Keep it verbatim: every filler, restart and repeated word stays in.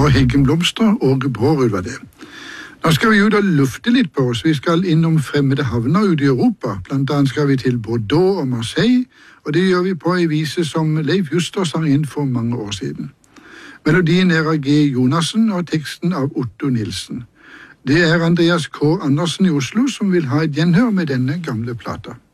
og Heggenblomster og Brårud var det. Nå skal vi ut og lufte litt på oss. Vi skal innom fremmede havner ut i Europa. Blant annet skal vi til Bordeaux og Marseille, og det gjør vi på en vise som Leif Juster sang inn for mange år siden. Melodien er av G. Jonassen og teksten av Otto Nilsen. Det er Andreas K. Andersen i Oslo som vil ha et gjenhør med denne gamle plata.